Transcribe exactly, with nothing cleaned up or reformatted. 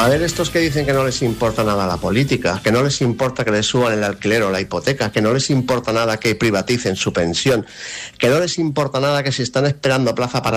A ver, estos que dicen que no les importa nada la política, que no les importa que les suban el alquiler o la hipoteca, que no les importa nada que privaticen su pensión, que no les importa nada que si están esperando plaza para